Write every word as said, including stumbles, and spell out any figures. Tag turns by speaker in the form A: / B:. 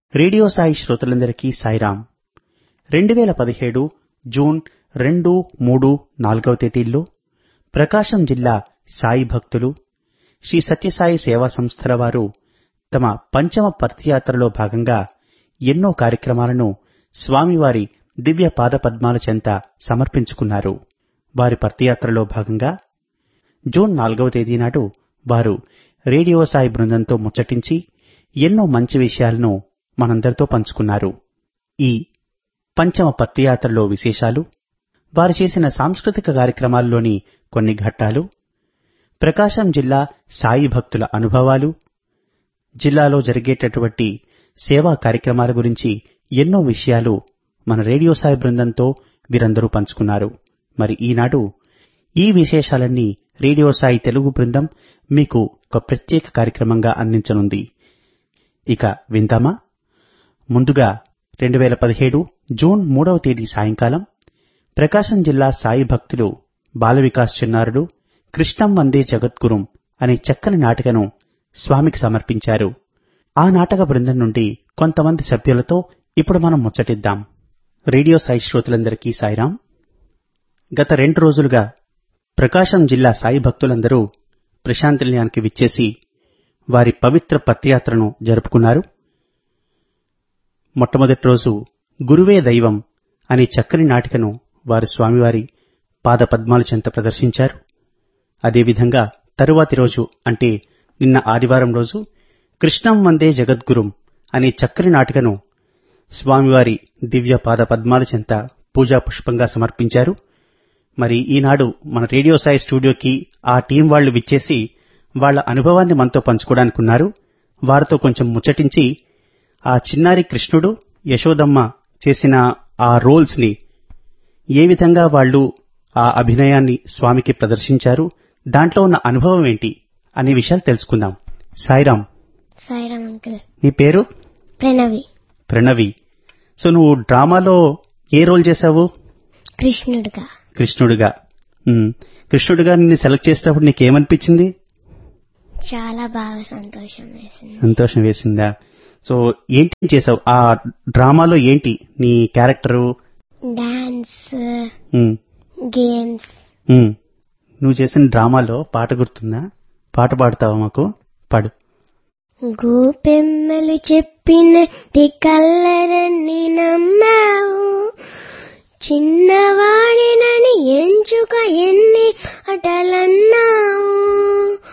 A: Radio Sai శ్రోతలందరికీ సాయిరాం. రెండు వేల పదిహేడు జూన్ రెండు మూడు నాలుగవ తేదీల్లో ప్రకాశం జిల్లా సాయి భక్తులు శ్రీ సత్యసాయి సేవా సంస్థల వారు తమ పంచమ పర్తియాత్రలో భాగంగా ఎన్నో కార్యక్రమాలను స్వామివారి దివ్య పాదపద్మాల చెంత సమర్పించుకున్నారు. వారి పర్తియాత్రలో భాగంగా జూన్ నాలుగవ తేదీ నాడు వారు రేడియో సాయి బృందంతో ముచ్చటించి ఎన్నో మంచి విషయాలను మనందరితో పంచుకున్నారు. ఈ పంచమ పర్తియాత్రలో విశేషాలు, వారు చేసిన సాంస్కృతిక కార్యక్రమాల్లోని కొన్ని ఘట్టాలు, ప్రకాశం జిల్లా సాయి భక్తుల అనుభవాలు, జిల్లాలో జరిగేటటువంటి సేవా కార్యక్రమాల గురించి ఎన్నో విషయాలు మన రేడియో సాయి బృందంతో వీరందరూ పంచుకున్నారు. మరి ఈనాడు ఈ విశేషాలన్నీ రేడియో సాయి తెలుగు బృందం మీకు ఒక ప్రత్యేక కార్యక్రమంగా అందించనుంది. ఇక విందామా? ముందుగా రెండు వేల పదిహేడు జూన్ మూడవ తేదీ సాయంకాలం ప్రకాశం జిల్లా సాయి భక్తులు బాల వికాస్ చిన్నారులు కృష్ణం వందే జగద్గురుం అనే చక్కని నాటికను స్వామికి సమర్పించారు. ఆ నాటక బృందం నుండి కొంతమంది సభ్యులతో ఇప్పుడు మనం ముచ్చటిద్దాం. రేడియో సాయి శ్రోతలందరికీ సాయిరాం. గత రెండు రోజులుగా ప్రకాశం జిల్లా సాయి భక్తులందరూ ప్రశాంతి నిలయానికి విచ్చేసి వారి పవిత్ర పత్యాత్రను జరుపుకున్నారు. మొట్టమొదటి రోజు గురువే దైవం అనే చక్కని నాటికను వారు స్వామివారి పాద పద్మాల చెంత ప్రదర్శించారు. అదేవిధంగా తరువాతి రోజు అంటే నిన్న ఆదివారం రోజు కృష్ణం వందే జగద్గురుం అనే చక్కని నాటికను స్వామివారి దివ్య పాద పద్మాల చెంత పూజా పుష్పంగా సమర్పించారు. మరి ఈనాడు మన రేడియో సాయి స్టూడియోకి ఆ టీం వాళ్లు విచ్చేసి వాళ్ల అనుభవాన్ని మనతో పంచుకోవడానికున్నారు. వారితో కొంచెం ముచ్చటించి ఆ చిన్నారి కృష్ణుడు యశోదమ్మ చేసిన ఆ రోల్స్ ని ఏ విధంగా వాళ్లు ఆ అభినయాన్ని స్వామికి ప్రదర్శించారు, దాంట్లో ఉన్న అనుభవం ఏంటి అనే విషయాలు తెలుసుకుందాం. సాయిరాం.
B: సాయిరాం అంకుల్.
A: నీ పేరు?
B: ప్రణవి.
A: ప్రణవి. సో నువ్వు డ్రామాలో ఏ రోల్ చేశావు?
B: కృష్ణుడుగా.
A: కృష్ణుడిగా. కృష్ణుడిగా నిన్ను సెలెక్ట్ చేసేటప్పుడు నీకేమనిపించింది?
B: చాలా బాగా సంతోషం వేసింది.
A: సంతోషం వేసిందా? సో ఏంటి చేసావు ఆ డ్రామాలో? ఏంటి నీ క్యారెక్టరు?
B: Dance, games.
A: నువ్వు చేసిన డ్రామాలో పాట గుర్తుందా? పాట పాడుతావా మాకు? పాడు.
B: గోపెమ్మలు చెప్పినట్టి కల్లరన్ని నమ్మావు, చిన్నవాడినని ఎంచుక ఎన్ని అటలన్నావు.